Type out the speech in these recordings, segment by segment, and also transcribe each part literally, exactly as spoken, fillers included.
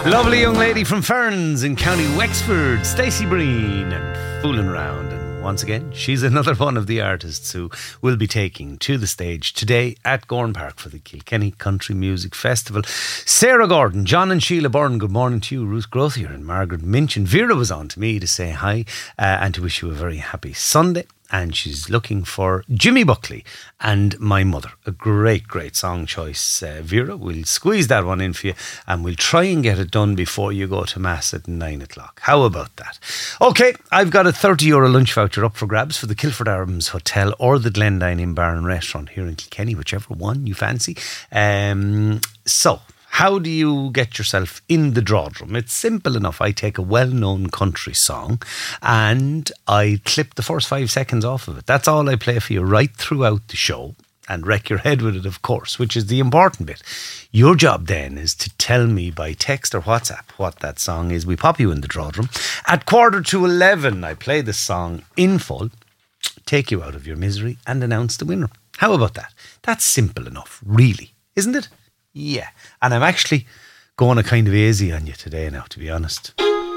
Lovely young lady from Ferns in County Wexford, Stacey Breen, and Fooling Around. And once again, she's another one of the artists who will be taking to the stage today at Gorn Park for the Kilkenny Country Music Festival. Sarah Gordon, John and Sheila Byrne, good morning to you. Ruth Grothier and Margaret Minchin. Vera was on to me to say hi uh, and to wish you a very happy Sunday. And she's looking for Jimmy Buckley and My Mother. A great, great song choice, uh, Vera. We'll squeeze that one in for you and we'll try and get it done before you go to Mass at nine o'clock. How about that? OK, I've got a thirty euro lunch voucher up for grabs for the Kilford Arms Hotel or the Glendine Inn Bar and Restaurant here in Kilkenny, whichever one you fancy. Um, so... How do you get yourself in the drawdrum? It's simple enough. I take a well-known country song and I clip the first five seconds off of it. That's all I play for you right throughout the show, and wreck your head with it, of course, which is the important bit. Your job then is to tell me by text or WhatsApp what that song is. We pop you in the drawdrum. At quarter to eleven, I play the song in full, take you out of your misery and announce the winner. How about that? That's simple enough, really, isn't it? Yeah, and I'm actually going a kind of easy on you today now, to be honest.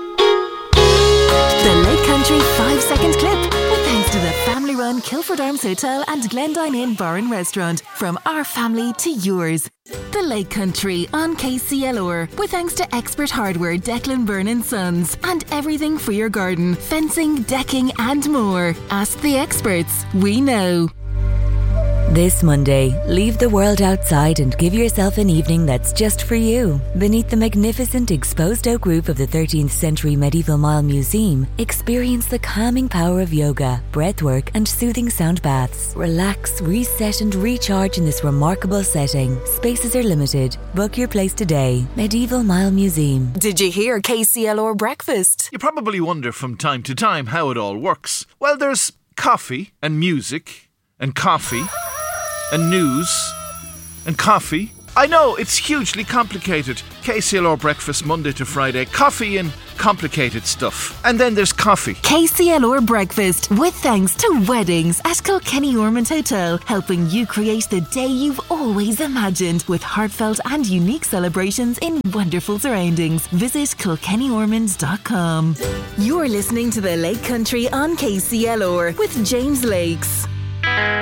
The Lake Country five second clip with thanks to the family-run Kilford Arms Hotel and Glendine Inn Bar and Restaurant. From our family to yours. The Lake Country on K C L R with thanks to Expert Hardware, Declan Byrne and Sons, and everything for your garden, fencing, decking and more. Ask the experts, we know. This Monday, leave the world outside and give yourself an evening that's just for you. Beneath the magnificent exposed oak roof of the thirteenth century Medieval Mile Museum, experience the calming power of yoga, breathwork and soothing sound baths. Relax, reset and recharge in this remarkable setting. Spaces are limited. Book your place today. Medieval Mile Museum. Did you hear K C L R Breakfast? You probably wonder from time to time how it all works. Well, there's coffee and music and coffee and news and coffee. I know, it's hugely complicated. K C L R Breakfast, Monday to Friday. Coffee and complicated stuff. And then there's coffee. K C L R Breakfast with thanks to Weddings at Kilkenny Ormond Hotel, helping you create the day you've always imagined with heartfelt and unique celebrations in wonderful surroundings. Visit kilkenny ormonds dot com. You're listening to the Lake Country on K C L R with James Lakes.